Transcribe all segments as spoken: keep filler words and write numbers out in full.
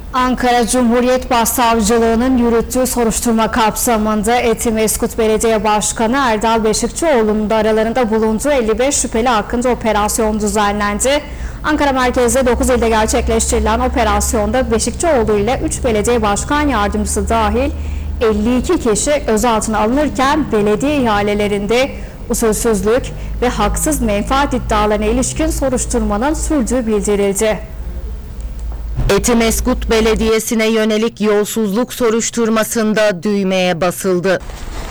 Ankara Cumhuriyet Başsavcılığı'nın yürüttüğü soruşturma kapsamında Etimesgut Belediye Başkanı Erdal Beşikçioğlu'nun da aralarında bulunduğu elli beş şüpheli hakkında operasyon düzenlendi. Ankara merkezde dokuz ilde gerçekleştirilen operasyonda Beşikçioğlu ile üç belediye başkan yardımcısı dahil elli iki kişi gözaltına alınırken belediye ihalelerinde usulsüzlük ve haksız menfaat iddialarına ilişkin soruşturmanın sürdüğü bildirildi. Etimesgut Belediyesi'ne yönelik yolsuzluk soruşturmasında düğmeye basıldı.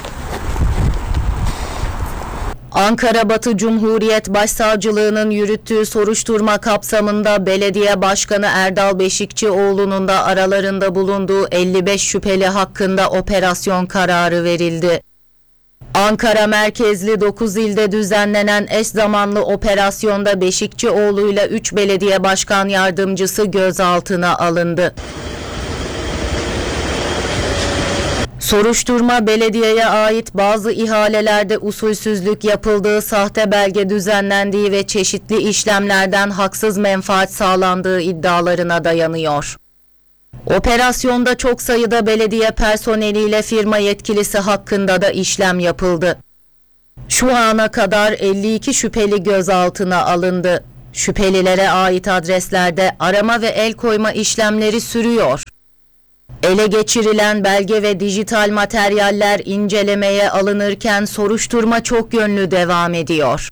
Ankara Batı Cumhuriyet Başsavcılığı'nın yürüttüğü soruşturma kapsamında Belediye Başkanı Erdal Beşikçioğlu'nun da aralarında bulunduğu elli beş şüpheli hakkında operasyon kararı verildi. Ankara merkezli dokuz ilde düzenlenen eş zamanlı operasyonda Beşikçioğlu ile üç belediye başkan yardımcısı gözaltına alındı. Soruşturma belediyeye ait bazı ihalelerde usulsüzlük yapıldığı, sahte belge düzenlendiği ve çeşitli işlemlerden haksız menfaat sağlandığı iddialarına dayanıyor. Operasyonda çok sayıda belediye personeliyle firma yetkilisi hakkında da işlem yapıldı. Şu ana kadar elli iki şüpheli gözaltına alındı. Şüphelilere ait adreslerde arama ve el koyma işlemleri sürüyor. Ele geçirilen belge ve dijital materyaller incelemeye alınırken soruşturma çok yönlü devam ediyor.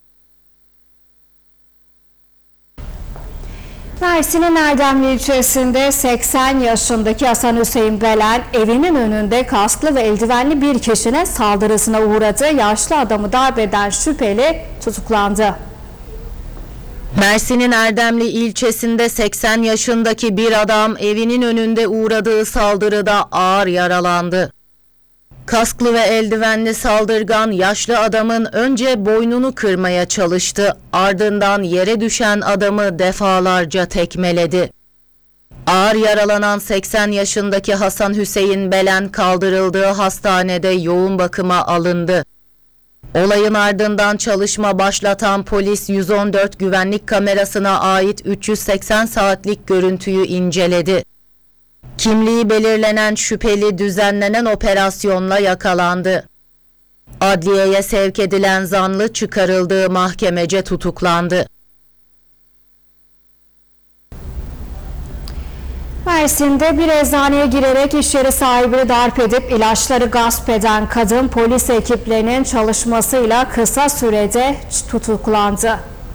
Mersin'in Erdemli ilçesinde seksen yaşındaki Hasan Hüseyin Belen evinin önünde kasklı ve eldivenli bir kişinin saldırısına uğradı. Yaşlı adamı darp eden şüpheli tutuklandı. Mersin'in Erdemli ilçesinde seksen yaşındaki bir adam evinin önünde uğradığı saldırıda ağır yaralandı. Kasklı ve eldivenli saldırgan yaşlı adamın önce boynunu kırmaya çalıştı, ardından yere düşen adamı defalarca tekmeledi. Ağır yaralanan seksen yaşındaki Hasan Hüseyin Belen kaldırıldığı hastanede yoğun bakıma alındı. Olayın ardından çalışma başlatan polis yüz on dört güvenlik kamerasına ait üç yüz seksen saatlik görüntüyü inceledi. Kimliği belirlenen şüpheli düzenlenen operasyonla yakalandı. Adliyeye sevk edilen zanlı çıkarıldığı mahkemece tutuklandı. Mersin'de bir eczaneye girerek iş yeri sahibini darp edip ilaçları gasp eden kadın polis ekiplerinin çalışmasıyla kısa sürede tutuklandı.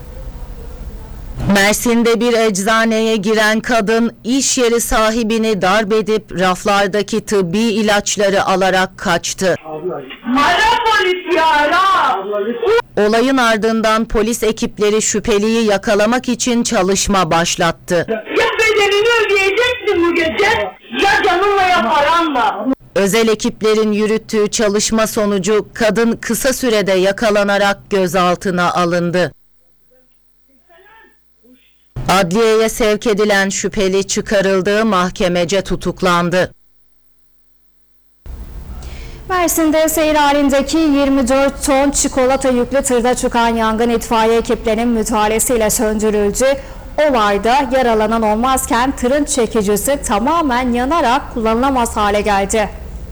Mersin'de bir eczaneye giren kadın iş yeri sahibini darp edip raflardaki tıbbi ilaçları alarak kaçtı. Ara polis ya, ara! Olayın ardından polis ekipleri şüpheliyi yakalamak için çalışma başlattı. Ya bedelini ödeyeceksin bu gece, ya canınla ya paranla. Özel ekiplerin yürüttüğü çalışma sonucu kadın kısa sürede yakalanarak gözaltına alındı. Adliyeye sevk edilen şüpheli çıkarıldığı mahkemece tutuklandı. Mersin'de seyir halindeki yirmi dört ton çikolata yüklü tırda çıkan yangın itfaiye ekiplerinin müdahalesiyle söndürüldü. Olayda yaralanan olmazken tırın çekicisi tamamen yanarak kullanılamaz hale geldi.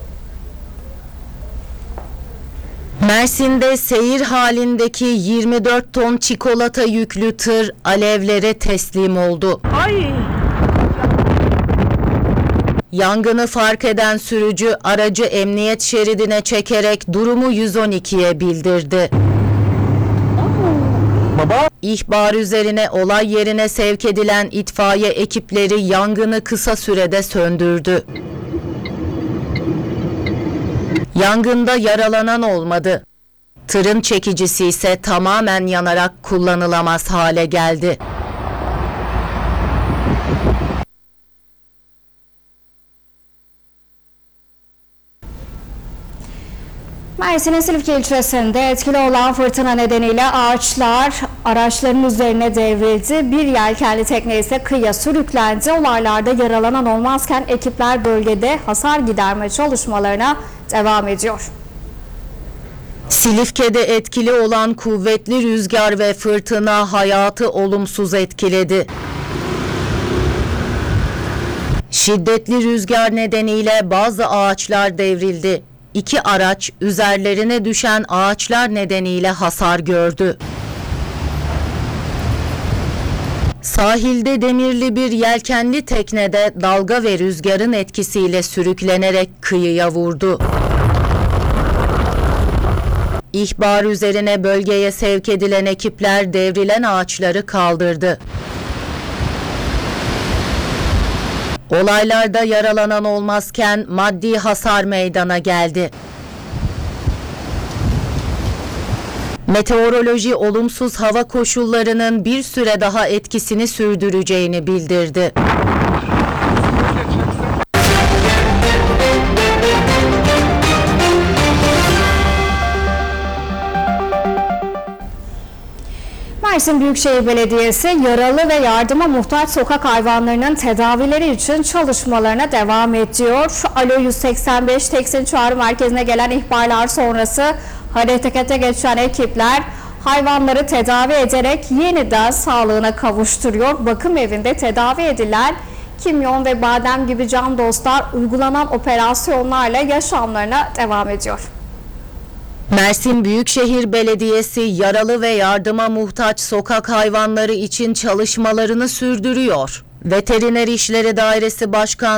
Mersin'de seyir halindeki yirmi dört ton çikolata yüklü tır alevlere teslim oldu. Ay! Yangını fark eden sürücü aracı emniyet şeridine çekerek durumu yüz on ikiye bildirdi. Baba. İhbar üzerine olay yerine sevk edilen itfaiye ekipleri yangını kısa sürede söndürdü. Yangında yaralanan olmadı. Tırın çekicisi ise tamamen yanarak kullanılamaz hale geldi. Mersin'in Silifke ilçesinde etkili olan fırtına nedeniyle ağaçlar araçların üzerine devrildi. Bir yelkenli tekne ise kıyıya sürüklendi. Olaylarda yaralanan olmazken ekipler bölgede hasar giderme çalışmalarına devam ediyor. Silifke'de etkili olan kuvvetli rüzgar ve fırtına hayatı olumsuz etkiledi. Şiddetli rüzgar nedeniyle bazı ağaçlar devrildi. İki araç üzerlerine düşen ağaçlar nedeniyle hasar gördü. Sahilde demirli bir yelkenli teknede dalga ve rüzgarın etkisiyle sürüklenerek kıyıya vurdu. İhbar üzerine bölgeye sevk edilen ekipler devrilen ağaçları kaldırdı. Olaylarda yaralanan olmazken maddi hasar meydana geldi. Meteoroloji olumsuz hava koşullarının bir süre daha etkisini sürdüreceğini bildirdi. Mersin Büyükşehir Belediyesi yaralı ve yardıma muhtaç sokak hayvanlarının tedavileri için çalışmalarına devam ediyor. Alo yüz seksen beş Teksin Çağrı Merkezi'ne gelen ihbarlar sonrası harekete geçen ekipler hayvanları tedavi ederek yeniden sağlığına kavuşturuyor. Bakım evinde tedavi edilen kimyon ve badem gibi can dostlar uygulanan operasyonlarla yaşamlarına devam ediyor. Mersin Büyükşehir Belediyesi yaralı ve yardıma muhtaç sokak hayvanları için çalışmalarını sürdürüyor. Veteriner İşleri Dairesi Başkanı